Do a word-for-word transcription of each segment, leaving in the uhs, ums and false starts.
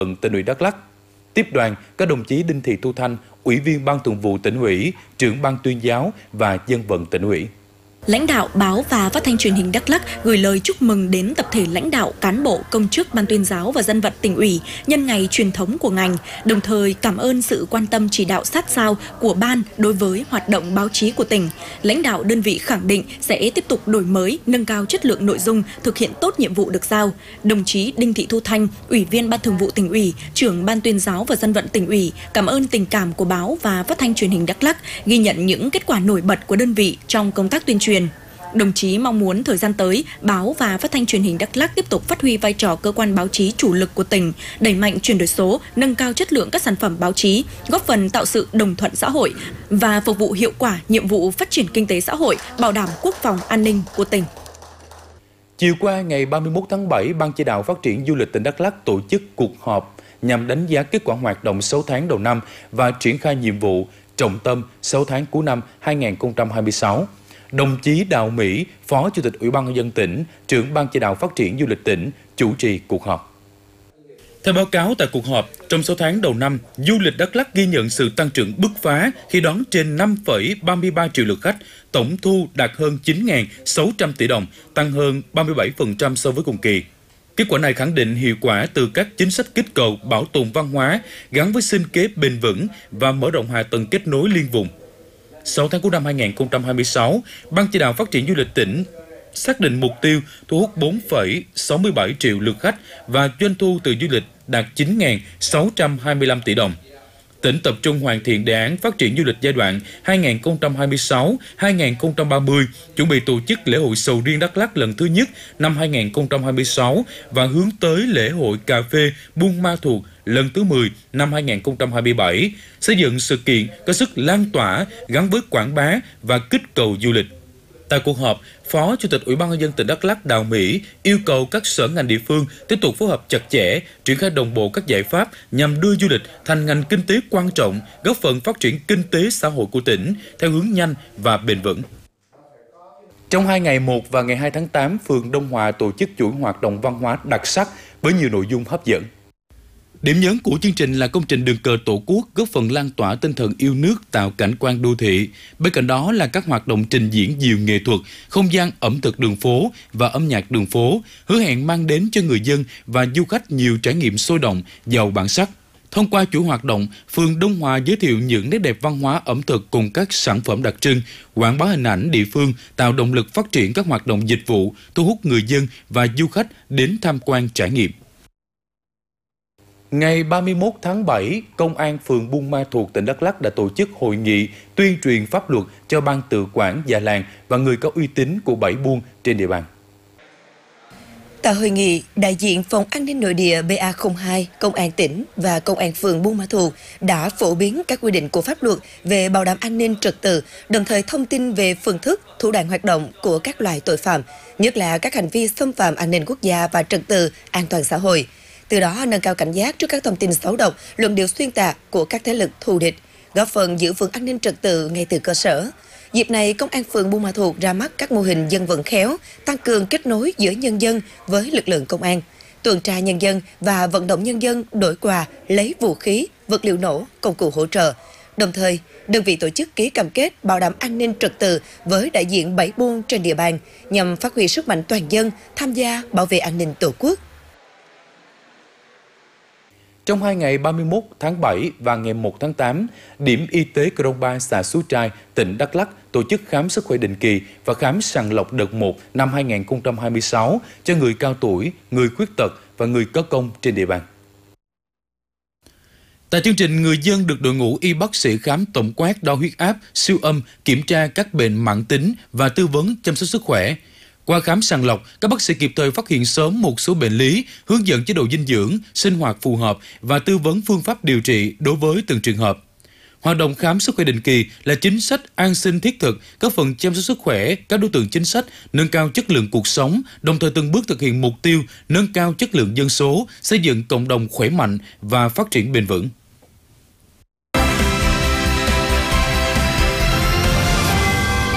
vận Tỉnh ủy Đắk Lắk. Tiếp đoàn, các đồng chí Đinh Thị Thu Thanh, Ủy viên Ban Thường vụ Tỉnh ủy, Trưởng Ban Tuyên giáo và Dân vận Tỉnh ủy. Lãnh đạo Báo và Phát thanh Truyền hình Đắk Lắk gửi lời chúc mừng đến tập thể lãnh đạo, cán bộ, công chức Ban Tuyên giáo và Dân vận Tỉnh ủy nhân ngày truyền thống của ngành, đồng thời cảm ơn sự quan tâm chỉ đạo sát sao của Ban đối với hoạt động báo chí của tỉnh. Lãnh đạo đơn vị khẳng định sẽ tiếp tục đổi mới, nâng cao chất lượng nội dung, thực hiện tốt nhiệm vụ được giao. Đồng chí Đinh Thị Thu Thanh, Ủy viên Ban Thường vụ Tỉnh ủy, Trưởng Ban Tuyên giáo và Dân vận Tỉnh ủy cảm ơn tình cảm của Báo và Phát thanh Truyền hình Đắk Lắk, ghi nhận những kết quả nổi bật của đơn vị trong công tác tuyên truyền. Đồng chí mong muốn thời gian tới, Báo và Phát thanh Truyền hình Đắk Lắk tiếp tục phát huy vai trò cơ quan báo chí chủ lực của tỉnh, đẩy mạnh chuyển đổi số, nâng cao chất lượng các sản phẩm báo chí, góp phần tạo sự đồng thuận xã hội và phục vụ hiệu quả nhiệm vụ phát triển kinh tế xã hội, bảo đảm quốc phòng an ninh của tỉnh. Chiều qua, ngày ba mươi mốt tháng bảy, Ban chỉ đạo phát triển du lịch tỉnh Đắk Lắk tổ chức cuộc họp nhằm đánh giá kết quả hoạt động sáu tháng đầu năm và triển khai nhiệm vụ trọng tâm sáu tháng cuối năm hai nghìn không trăm hai mươi sáu. Đồng chí Đào Mỹ, Phó Chủ tịch Ủy ban nhân dân tỉnh, Trưởng Ban chỉ đạo phát triển du lịch tỉnh chủ trì cuộc họp. Theo báo cáo tại cuộc họp, trong sáu tháng đầu năm, du lịch Đắk Lắk ghi nhận sự tăng trưởng bứt phá khi đón trên năm phẩy ba mươi ba triệu lượt khách, tổng thu đạt hơn chín nghìn sáu trăm tỷ đồng, tăng hơn ba mươi bảy phần trăm so với cùng kỳ. Kết quả này khẳng định hiệu quả từ các chính sách kích cầu bảo tồn văn hóa gắn với sinh kế bền vững và mở rộng hạ tầng kết nối liên vùng. sáu tháng cuối năm hai nghìn không trăm hai mươi sáu, Ban chỉ đạo phát triển du lịch tỉnh xác định mục tiêu thu hút bốn phẩy sáu mươi bảy triệu lượt khách và doanh thu từ du lịch đạt chín nghìn sáu trăm hai mươi lăm tỷ đồng. Tỉnh tập trung hoàn thiện đề án phát triển du lịch giai đoạn hai nghìn không trăm hai mươi sáu đến hai nghìn không trăm ba mươi, chuẩn bị tổ chức lễ hội sầu riêng Đắk Lắk lần thứ nhất năm hai nghìn không trăm hai mươi sáu và hướng tới lễ hội cà phê Buôn Ma Thuột lần thứ mười năm hai nghìn không trăm hai mươi bảy, xây dựng sự kiện có sức lan tỏa gắn với quảng bá và kích cầu du lịch. Tại cuộc họp, Phó Chủ tịch Ủy ban nhân dân tỉnh Đắk Lắk Đào Mỹ yêu cầu các sở ngành địa phương tiếp tục phối hợp chặt chẽ, triển khai đồng bộ các giải pháp nhằm đưa du lịch thành ngành kinh tế quan trọng, góp phần phát triển kinh tế xã hội của tỉnh theo hướng nhanh và bền vững. Trong hai ngày một và ngày hai tháng tám, phường Đông Hòa tổ chức chuỗi hoạt động văn hóa đặc sắc với nhiều nội dung hấp dẫn. Điểm nhấn của chương trình là công trình đường cờ Tổ quốc góp phần lan tỏa tinh thần yêu nước, tạo cảnh quan đô thị. Bên cạnh đó là các hoạt động trình diễn nhiều nghệ thuật, không gian ẩm thực đường phố và âm nhạc đường phố, hứa hẹn mang đến cho người dân và du khách nhiều trải nghiệm sôi động, giàu bản sắc. Thông qua chuỗi hoạt động, phường Đông Hòa giới thiệu những nét đẹp văn hóa ẩm thực cùng các sản phẩm đặc trưng, quảng bá hình ảnh địa phương, tạo động lực phát triển các hoạt động dịch vụ, thu hút người dân và du khách đến tham quan trải nghiệm. Ngày ba mươi mốt tháng bảy, Công an phường Buôn Ma Thuột, tỉnh Đắk Lắk đã tổ chức hội nghị tuyên truyền pháp luật cho ban tự quản già làng và người có uy tín của bảy buôn trên địa bàn. Tại hội nghị, đại diện Phòng An ninh Nội địa B A không hai, Công an tỉnh và Công an phường Buôn Ma Thuột đã phổ biến các quy định của pháp luật về bảo đảm an ninh trật tự, đồng thời thông tin về phương thức, thủ đoạn hoạt động của các loại tội phạm, nhất là các hành vi xâm phạm an ninh quốc gia và trật tự, an toàn xã hội. Từ đó nâng cao cảnh giác trước các thông tin xấu độc, luận điệu xuyên tạc của các thế lực thù địch, góp phần giữ vững an ninh trật tự ngay từ cơ sở. Dịp này, Công an phường Buôn Ma Thuột ra mắt các mô hình dân vận khéo, tăng cường kết nối giữa nhân dân với lực lượng công an, tuần tra nhân dân và vận động nhân dân đổi quà, lấy vũ khí, vật liệu nổ, công cụ hỗ trợ. Đồng thời, đơn vị tổ chức ký cam kết bảo đảm an ninh trật tự với đại diện bảy buôn trên địa bàn nhằm phát huy sức mạnh toàn dân tham gia bảo vệ an ninh Tổ quốc. Trong hai ngày ba mươi mốt tháng bảy và ngày một tháng tám, điểm y tế Krông Ba, xã Suối Trai, tỉnh Đắk Lắk tổ chức khám sức khỏe định kỳ và khám sàng lọc đợt một năm hai nghìn không trăm hai mươi sáu cho người cao tuổi, người khuyết tật và người có công trên địa bàn. Tại chương trình, người dân được đội ngũ y bác sĩ khám tổng quát, đo huyết áp, siêu âm, kiểm tra các bệnh mãn tính và tư vấn chăm sóc sức khỏe. Qua khám sàng lọc, các bác sĩ kịp thời phát hiện sớm một số bệnh lý, hướng dẫn chế độ dinh dưỡng, sinh hoạt phù hợp và tư vấn phương pháp điều trị đối với từng trường hợp. Hoạt động khám sức khỏe định kỳ là chính sách an sinh thiết thực, góp phần chăm sóc sức khỏe các đối tượng chính sách, nâng cao chất lượng cuộc sống, đồng thời từng bước thực hiện mục tiêu nâng cao chất lượng dân số, xây dựng cộng đồng khỏe mạnh và phát triển bền vững.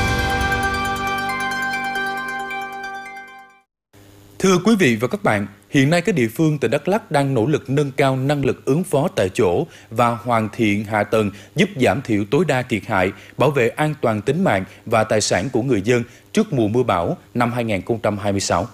Thưa quý vị và các bạn, Hiện nay, các địa phương tỉnh Đắk Lắk đang nỗ lực nâng cao năng lực ứng phó tại chỗ và hoàn thiện hạ tầng giúp giảm thiểu tối đa thiệt hại, bảo vệ an toàn tính mạng và tài sản của người dân trước mùa mưa bão năm hai nghìn không trăm hai mươi sáu.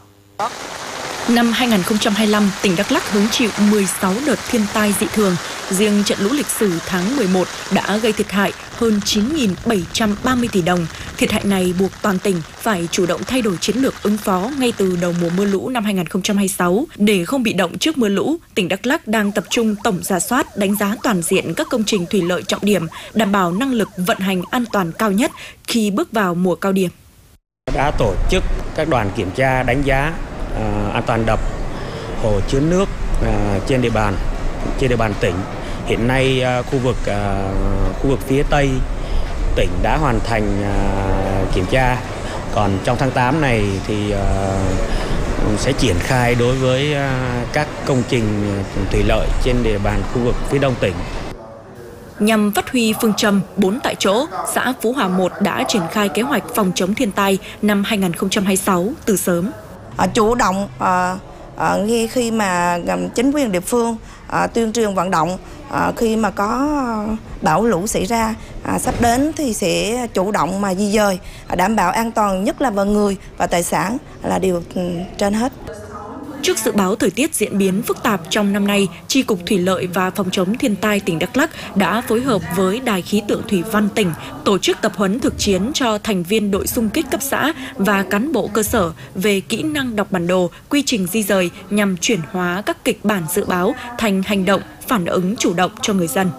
Năm hai nghìn không trăm hai mươi lăm, tỉnh Đắk Lắk hứng chịu mười sáu đợt thiên tai dị thường. Riêng trận lũ lịch sử tháng mười một đã gây thiệt hại hơn chín nghìn bảy trăm ba mươi tỷ đồng. Thiệt hại này buộc toàn tỉnh phải chủ động thay đổi chiến lược ứng phó ngay từ đầu mùa mưa lũ năm hai nghìn không trăm hai mươi sáu. Để không bị động trước mưa lũ, tỉnh Đắk Lắk đang tập trung tổng rà soát, đánh giá toàn diện các công trình thủy lợi trọng điểm, đảm bảo năng lực vận hành an toàn cao nhất khi bước vào mùa cao điểm. Đã tổ chức các đoàn kiểm tra đánh giá uh, an toàn đập, hồ chứa nước uh, trên địa bàn trên địa bàn tỉnh. Hiện nay uh, khu vực uh, khu vực phía Tây tỉnh đã hoàn thành uh, kiểm tra. Còn trong tháng tám này thì uh, sẽ triển khai đối với uh, các công trình thủy lợi trên địa bàn khu vực phía Đông tỉnh. Nhằm phát huy phương châm bốn tại chỗ, xã Phú Hòa một đã triển khai kế hoạch phòng chống thiên tai năm hai nghìn không trăm hai mươi sáu từ sớm. À, chủ động à, à, khi mà chính quyền địa phương à, tuyên truyền vận động à, khi mà có bão lũ xảy ra à, sắp đến thì sẽ chủ động mà di dời, à, đảm bảo an toàn nhất là về người và tài sản là điều trên hết. Trước dự báo thời tiết diễn biến phức tạp trong năm nay, Chi cục Thủy lợi và Phòng chống thiên tai tỉnh Đắk Lắk đã phối hợp với Đài khí tượng thủy văn tỉnh tổ chức tập huấn thực chiến cho thành viên đội xung kích cấp xã và cán bộ cơ sở về kỹ năng đọc bản đồ, quy trình di dời nhằm chuyển hóa các kịch bản dự báo thành hành động phản ứng chủ động cho người dân.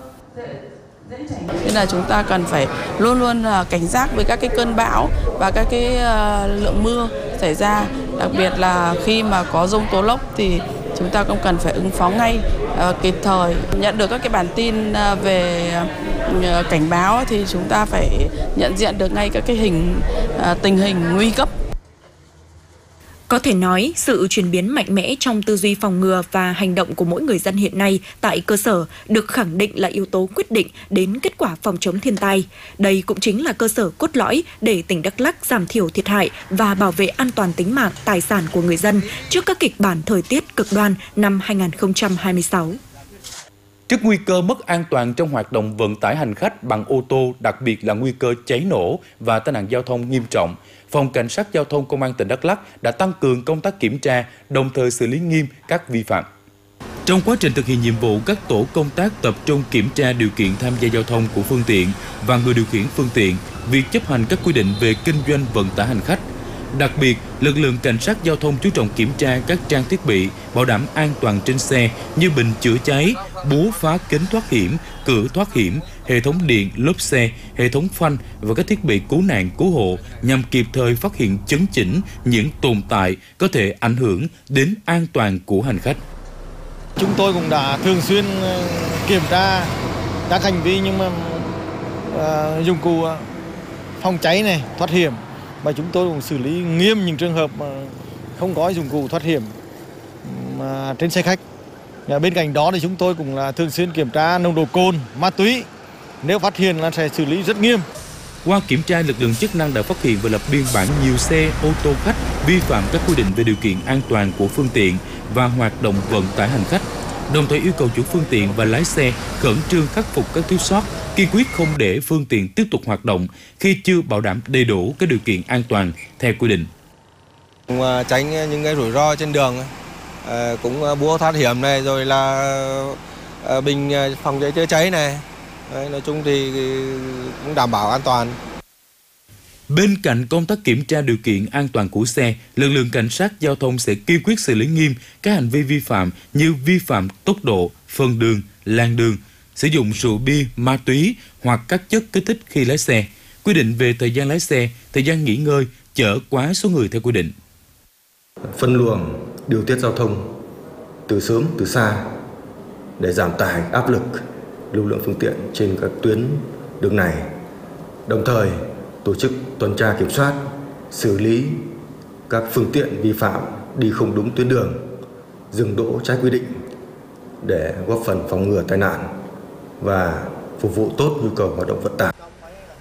Nên là chúng ta cần phải luôn luôn cảnh giác với các cái cơn bão và các cái lượng mưa xảy ra, đặc biệt là khi mà có dông tố lốc thì chúng ta cũng cần phải ứng phó ngay, kịp thời. Nhận được các cái bản tin về cảnh báo thì chúng ta phải nhận diện được ngay các cái hình tình hình nguy cấp. Có thể nói, sự chuyển biến mạnh mẽ trong tư duy phòng ngừa và hành động của mỗi người dân hiện nay tại cơ sở được khẳng định là yếu tố quyết định đến kết quả phòng chống thiên tai. Đây cũng chính là cơ sở cốt lõi để tỉnh Đắk Lắk giảm thiểu thiệt hại và bảo vệ an toàn tính mạng, tài sản của người dân trước các kịch bản thời tiết cực đoan năm hai nghìn không trăm hai mươi sáu. Trước nguy cơ mất an toàn trong hoạt động vận tải hành khách bằng ô tô, đặc biệt là nguy cơ cháy nổ và tai nạn giao thông nghiêm trọng, Phòng Cảnh sát Giao thông Công an tỉnh Đắk Lắk đã tăng cường công tác kiểm tra, đồng thời xử lý nghiêm các vi phạm. Trong quá trình thực hiện nhiệm vụ, các tổ công tác tập trung kiểm tra điều kiện tham gia giao thông của phương tiện và người điều khiển phương tiện, việc chấp hành các quy định về kinh doanh vận tải hành khách. Đặc biệt, lực lượng cảnh sát giao thông chú trọng kiểm tra các trang thiết bị bảo đảm an toàn trên xe như bình chữa cháy, búa phá kính thoát hiểm, cửa thoát hiểm, hệ thống điện, lốp xe, hệ thống phanh và các thiết bị cứu nạn cứu hộ nhằm kịp thời phát hiện chấn chỉnh những tồn tại có thể ảnh hưởng đến an toàn của hành khách. Chúng tôi cũng đã thường xuyên kiểm tra các hành vi nhưng mà uh, dụng cụ phòng cháy này, thoát hiểm. Và chúng tôi cũng xử lý nghiêm những trường hợp mà không có dụng cụ thoát hiểm mà trên xe khách. Và bên cạnh đó thì chúng tôi cũng là thường xuyên kiểm tra nồng độ cồn, ma túy. Nếu phát hiện là sẽ xử lý rất nghiêm. Qua kiểm tra, lực lượng chức năng đã phát hiện và lập biên bản nhiều xe ô tô khách vi phạm các quy định về điều kiện an toàn của phương tiện và hoạt động vận tải hành khách. Đồng thời yêu cầu chủ phương tiện và lái xe khẩn trương khắc phục các thiếu sót, kiên quyết không để phương tiện tiếp tục hoạt động khi chưa bảo đảm đầy đủ các điều kiện an toàn theo quy định. Tránh những cái rủi ro trên đường, cũng búa thoát hiểm này, rồi là bình phòng cháy chữa cháy này. Nói chung thì cũng đảm bảo an toàn. Bên cạnh công tác kiểm tra điều kiện an toàn của xe, lực lượng cảnh sát giao thông sẽ kiên quyết xử lý nghiêm các hành vi vi phạm như vi phạm tốc độ, phân đường, làn đường, sử dụng rượu bia, ma túy hoặc các chất kích thích khi lái xe, quy định về thời gian lái xe, thời gian nghỉ ngơi, chở quá số người theo quy định. Phân luồng, điều tiết giao thông từ sớm từ xa để giảm tải áp lực lưu lượng phương tiện trên các tuyến đường này. Đồng thời tổ chức tuần tra kiểm soát, xử lý các phương tiện vi phạm đi không đúng tuyến đường, dừng đỗ trái quy định để góp phần phòng ngừa tai nạn và phục vụ tốt nhu cầu hoạt động vận tải.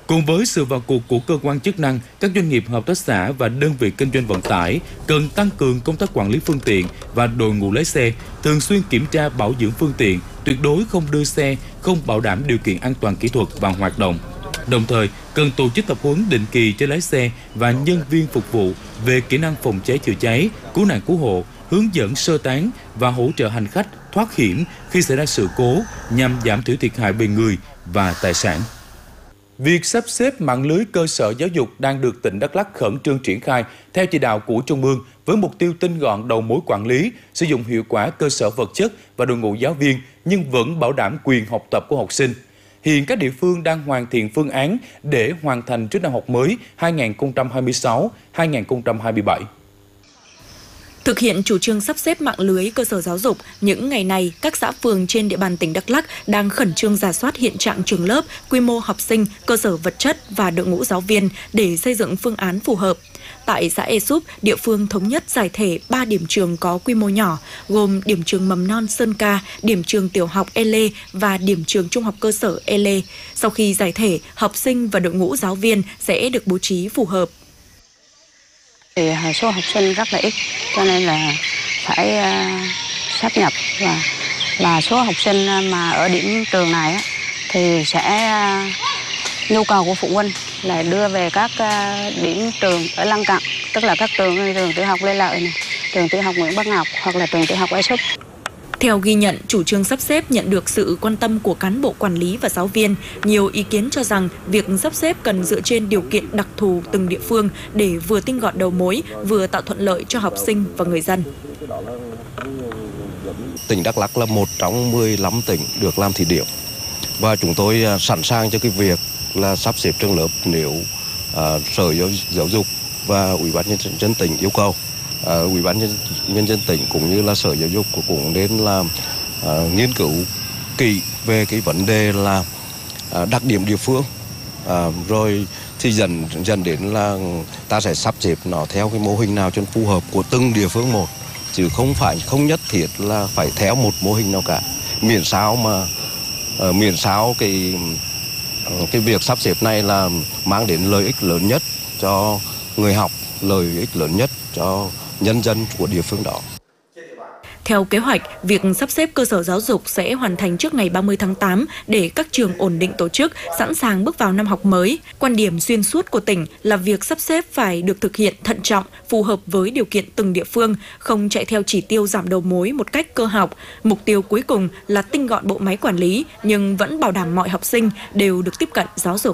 Cùng với sự vào cuộc của cơ quan chức năng, các doanh nghiệp, hợp tác xã và đơn vị kinh doanh vận tải cần tăng cường công tác quản lý phương tiện và đội ngũ lái xe, thường xuyên kiểm tra bảo dưỡng phương tiện, tuyệt đối không đưa xe không bảo đảm điều kiện an toàn kỹ thuật vào hoạt động. Đồng thời, cần tổ chức tập huấn định kỳ cho lái xe và nhân viên phục vụ về kỹ năng phòng cháy chữa cháy, cứu nạn cứu hộ, hướng dẫn sơ tán và hỗ trợ hành khách thoát hiểm khi xảy ra sự cố nhằm giảm thiểu thiệt hại về người và tài sản. Việc sắp xếp mạng lưới cơ sở giáo dục đang được tỉnh Đắk Lắk khẩn trương triển khai theo chỉ đạo của Trung ương với mục tiêu tinh gọn đầu mối quản lý, sử dụng hiệu quả cơ sở vật chất và đội ngũ giáo viên nhưng vẫn bảo đảm quyền học tập của học sinh. Hiện các địa phương đang hoàn thiện phương án để hoàn thành trước năm học mới hai nghìn không trăm hai mươi sáu hai nghìn không trăm hai mươi bảy. Thực hiện chủ trương sắp xếp mạng lưới cơ sở giáo dục, những ngày này, các xã phường trên địa bàn tỉnh Đắk Lắk đang khẩn trương rà soát hiện trạng trường lớp, quy mô học sinh, cơ sở vật chất và đội ngũ giáo viên để xây dựng phương án phù hợp. Tại xã Ea Súp, địa phương thống nhất giải thể ba điểm trường có quy mô nhỏ, gồm điểm trường mầm non Sơn Ca, điểm trường tiểu học E Lê và điểm trường trung học cơ sở E Lê. Sau khi giải thể, học sinh và đội ngũ giáo viên sẽ được bố trí phù hợp. Thì số học sinh rất là ít, cho nên là phải uh, sáp nhập và và số học sinh mà ở điểm trường này á, thì sẽ uh, nhu cầu của phụ huynh là đưa về các uh, điểm trường ở lân cận, tức là các trường như trường tiểu học Lê Lợi này, trường tiểu học Nguyễn Bắc Ngọc hoặc là trường tiểu học Ea Súp. Theo ghi nhận, chủ trương sắp xếp nhận được sự quan tâm của cán bộ quản lý và giáo viên. Nhiều ý kiến cho rằng việc sắp xếp cần dựa trên điều kiện đặc thù từng địa phương để vừa tinh gọn đầu mối, vừa tạo thuận lợi cho học sinh và người dân. Tỉnh Đắk Lắk là một trong mười lăm tỉnh được làm thí điểm và chúng tôi sẵn sàng cho cái việc là sắp xếp trường lớp nếu uh, Sở giáo, giáo dục và Ủy ban nhân dân tỉnh yêu cầu. Uh, Ủy ban nhân, nhân dân tỉnh cũng như là Sở Giáo dục cũng nên là uh, nghiên cứu kỹ về cái vấn đề là uh, đặc điểm địa phương, uh, rồi thì dần dần đến là ta sẽ sắp xếp nó theo cái mô hình nào cho phù hợp của từng địa phương một, chứ không phải không nhất thiết là phải theo một mô hình nào cả, miễn sao mà uh, miễn sao cái cái việc sắp xếp này là mang đến lợi ích lớn nhất cho người học, lợi ích lớn nhất cho nhân dân của địa phương đó. Theo kế hoạch, việc sắp xếp cơ sở giáo dục sẽ hoàn thành trước ngày ba mươi tháng tám để các trường ổn định tổ chức, sẵn sàng bước vào năm học mới. Quan điểm xuyên suốt của tỉnh là việc sắp xếp phải được thực hiện thận trọng, phù hợp với điều kiện từng địa phương, không chạy theo chỉ tiêu giảm đầu mối một cách cơ học. Mục tiêu cuối cùng là tinh gọn bộ máy quản lý, nhưng vẫn bảo đảm mọi học sinh đều được tiếp cận giáo dục.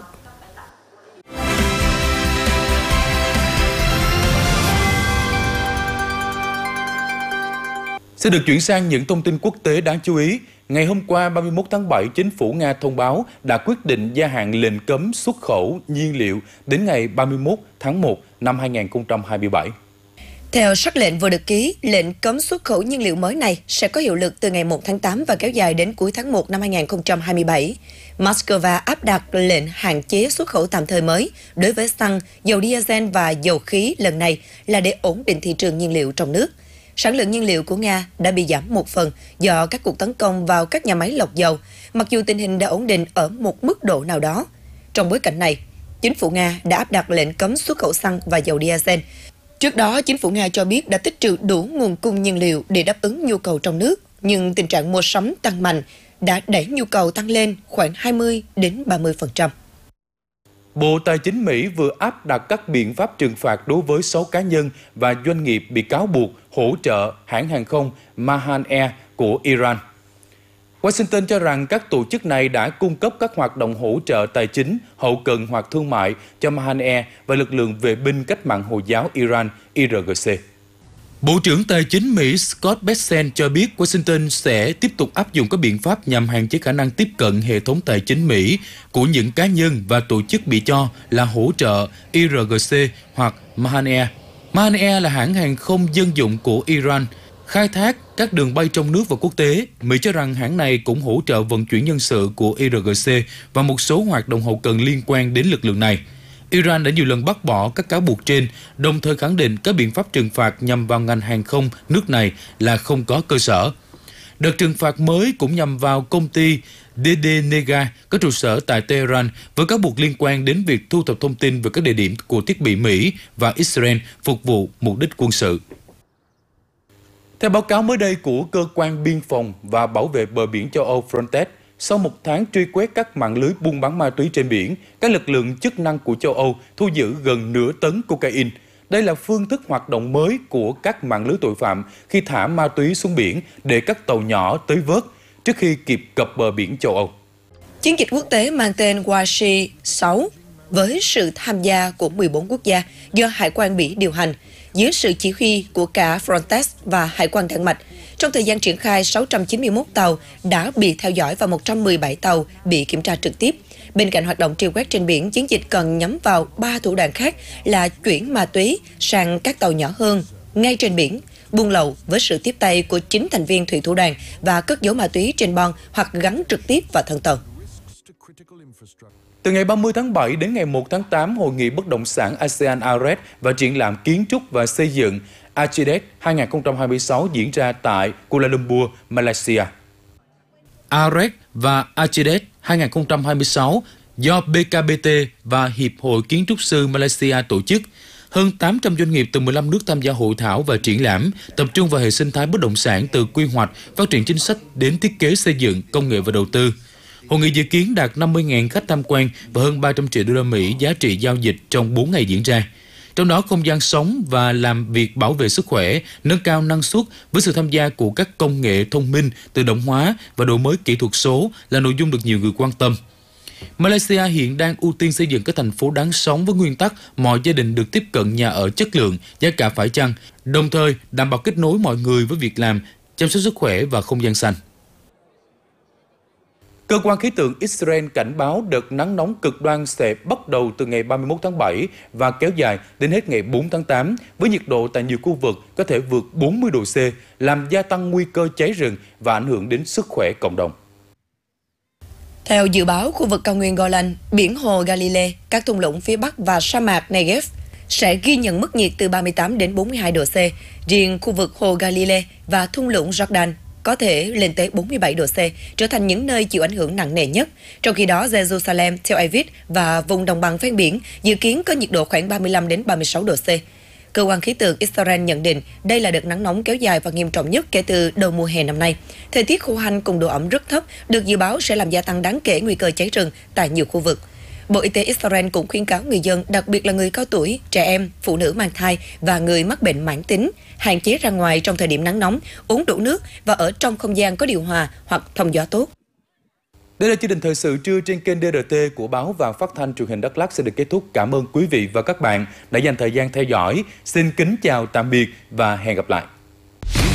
Sẽ được chuyển sang những thông tin quốc tế đáng chú ý. Ngày hôm qua ba mươi mốt tháng bảy, chính phủ Nga thông báo đã quyết định gia hạn lệnh cấm xuất khẩu nhiên liệu đến ngày ba mươi mốt tháng một năm hai nghìn không trăm hai mươi bảy. Theo sắc lệnh vừa được ký, lệnh cấm xuất khẩu nhiên liệu mới này sẽ có hiệu lực từ ngày một tháng tám và kéo dài đến cuối tháng một năm hai nghìn không trăm hai mươi bảy. Moscow áp đặt lệnh hạn chế xuất khẩu tạm thời mới đối với xăng, dầu diesel và dầu khí lần này là để ổn định thị trường nhiên liệu trong nước. Sản lượng nhiên liệu của Nga đã bị giảm một phần do các cuộc tấn công vào các nhà máy lọc dầu, mặc dù tình hình đã ổn định ở một mức độ nào đó. Trong bối cảnh này, chính phủ Nga đã áp đặt lệnh cấm xuất khẩu xăng và dầu diesel. Trước đó, chính phủ Nga cho biết đã tích trữ đủ nguồn cung nhiên liệu để đáp ứng nhu cầu trong nước, nhưng tình trạng mua sắm tăng mạnh đã đẩy nhu cầu tăng lên khoảng hai mươi đến ba mươi phần trăm. Bộ Tài chính Mỹ vừa áp đặt các biện pháp trừng phạt đối với sáu cá nhân và doanh nghiệp bị cáo buộc hỗ trợ hãng hàng không Mahan Air của Iran. Washington cho rằng các tổ chức này đã cung cấp các hoạt động hỗ trợ tài chính, hậu cần hoặc thương mại cho Mahan Air và lực lượng vệ binh cách mạng Hồi giáo Iran I R G C. Bộ trưởng Tài chính Mỹ Scott Bessent cho biết Washington sẽ tiếp tục áp dụng các biện pháp nhằm hạn chế khả năng tiếp cận hệ thống tài chính Mỹ của những cá nhân và tổ chức bị cho là hỗ trợ I R G C hoặc Mahan Air. Mahan Air là hãng hàng không dân dụng của Iran, khai thác các đường bay trong nước và quốc tế. Mỹ cho rằng hãng này cũng hỗ trợ vận chuyển nhân sự của I R G C và một số hoạt động hậu cần liên quan đến lực lượng này. Iran đã nhiều lần bác bỏ các cáo buộc trên, đồng thời khẳng định các biện pháp trừng phạt nhằm vào ngành hàng không nước này là không có cơ sở. Đợt trừng phạt mới cũng nhằm vào công ty đê đê Nega có trụ sở tại Tehran với các buộc liên quan đến việc thu thập thông tin về các địa điểm của thiết bị Mỹ và Israel phục vụ mục đích quân sự. Theo báo cáo mới đây của Cơ quan Biên phòng và Bảo vệ bờ biển châu Âu Frontex, sau một tháng truy quét các mạng lưới buôn bán ma túy trên biển, các lực lượng chức năng của châu Âu thu giữ gần nửa tấn cocaine. Đây là phương thức hoạt động mới của các mạng lưới tội phạm khi thả ma túy xuống biển để các tàu nhỏ tới vớt trước khi kịp cập bờ biển châu Âu. Chiến dịch quốc tế mang tên Washi sáu với sự tham gia của mười bốn quốc gia do Hải quan Bỉ điều hành, dưới sự chỉ huy của cả Frontex và Hải quan Đan Mạch. Trong thời gian triển khai, sáu trăm chín mươi mốt tàu đã bị theo dõi và một trăm mười bảy tàu bị kiểm tra trực tiếp. Bên cạnh hoạt động truy quét trên biển, chiến dịch còn nhắm vào ba thủ đoạn khác là chuyển ma túy sang các tàu nhỏ hơn ngay trên biển, buôn lậu với sự tiếp tay của chính thành viên thủy thủ đoàn và cất giấu ma túy trên bon hoặc gắn trực tiếp vào thân tàu. Từ ngày ba mươi tháng bảy đến ngày một tháng tám, Hội nghị bất động sản a sê an-a rét và triển lãm kiến trúc và xây dựng Architect hai không hai sáu diễn ra tại Kuala Lumpur, Malaysia. a rét và Architect hai không hai sáu do bê ca bê tê và Hiệp hội Kiến trúc sư Malaysia tổ chức. Hơn tám trăm doanh nghiệp từ mười lăm nước tham gia hội thảo và triển lãm, tập trung vào hệ sinh thái bất động sản từ quy hoạch, phát triển chính sách đến thiết kế xây dựng, công nghệ và đầu tư. Hội nghị dự kiến đạt năm mươi nghìn khách tham quan và hơn ba trăm triệu đô la Mỹ giá trị giao dịch trong bốn ngày diễn ra. Trong đó, không gian sống và làm việc bảo vệ sức khỏe, nâng cao năng suất với sự tham gia của các công nghệ thông minh, tự động hóa và đổi mới kỹ thuật số là nội dung được nhiều người quan tâm. Malaysia hiện đang ưu tiên xây dựng các thành phố đáng sống với nguyên tắc mọi gia đình được tiếp cận nhà ở chất lượng, giá cả phải chăng, đồng thời đảm bảo kết nối mọi người với việc làm, chăm sóc sức khỏe và không gian xanh. Cơ quan khí tượng Israel cảnh báo đợt nắng nóng cực đoan sẽ bắt đầu từ ngày ba mươi mốt tháng bảy và kéo dài đến hết ngày bốn tháng tám, với nhiệt độ tại nhiều khu vực có thể vượt bốn mươi độ C, làm gia tăng nguy cơ cháy rừng và ảnh hưởng đến sức khỏe cộng đồng. Theo dự báo, khu vực cao nguyên Golan, biển hồ Galilee, các thung lũng phía Bắc và sa mạc Negev sẽ ghi nhận mức nhiệt từ ba mươi tám đến bốn mươi hai độ C. Riêng khu vực hồ Galilee và thung lũng Jordan có thể lên tới bốn mươi bảy độ C, trở thành những nơi chịu ảnh hưởng nặng nề nhất. Trong khi đó, Jerusalem, Tel Aviv và vùng đồng bằng ven biển dự kiến có nhiệt độ khoảng ba mươi lăm đến ba mươi sáu độ C. Cơ quan khí tượng Israel nhận định đây là đợt nắng nóng kéo dài và nghiêm trọng nhất kể từ đầu mùa hè năm nay. Thời tiết khô hanh cùng độ ẩm rất thấp được dự báo sẽ làm gia tăng đáng kể nguy cơ cháy rừng tại nhiều khu vực. Bộ Y tế Israel cũng khuyến cáo người dân, đặc biệt là người cao tuổi, trẻ em, phụ nữ mang thai và người mắc bệnh mãn tính, hạn chế ra ngoài trong thời điểm nắng nóng, uống đủ nước và ở trong không gian có điều hòa hoặc thông gió tốt. Đây là chương trình thời sự trưa trên kênh đê rờ tê của báo và phát thanh truyền hình Đắk Lắk sẽ được kết thúc. Cảm ơn quý vị và các bạn đã dành thời gian theo dõi. Xin kính chào tạm biệt và hẹn gặp lại.